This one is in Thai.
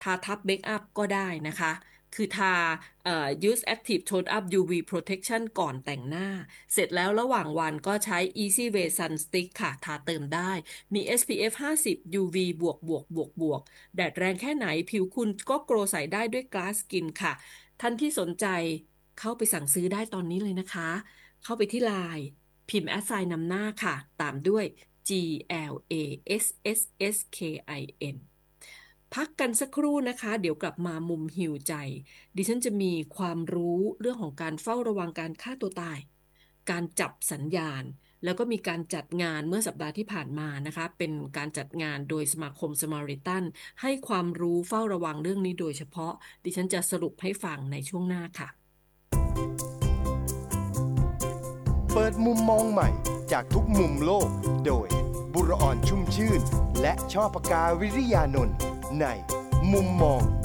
ทาทับเบคอัพก็ได้นะคะคือทาuse active tone up UV protection ก่อนแต่งหน้าเสร็จแล้วระหว่างวันก็ใช้ Easy Way Sun Stick ค่ะทาเติมได้มี SPF 50 UV บวกบวกบวกบวกแดดแรงแค่ไหนผิวคุณก็โกลว์ใสได้ด้วย Glass Skin ค่ะท่านที่สนใจเข้าไปสั่งซื้อได้ตอนนี้เลยนะคะเข้าไปที่ไลน์พิมพ์แอดไซน์นำหน้าค่ะตามด้วย GLASSSKIN พักกันสักครู่นะคะเดี๋ยวกลับมามุมหิวใจดิฉันจะมีความรู้เรื่องของการเฝ้าระวังการฆ่าตัวตายการจับสัญญาณแล้วก็มีการจัดงานเมื่อสัปดาห์ที่ผ่านมานะคะเป็นการจัดงานโดยสมาคมสมาริตันให้ความรู้เฝ้าระวังเรื่องนี้โดยเฉพาะดิฉันจะสรุปให้ฟังในช่วงหน้าค่ะเปิดมุมมองใหม่จากทุกมุมโลกโดยบุรออนชุ่มชื่นและช่อปากาวิริยานนท์ในมุมมอง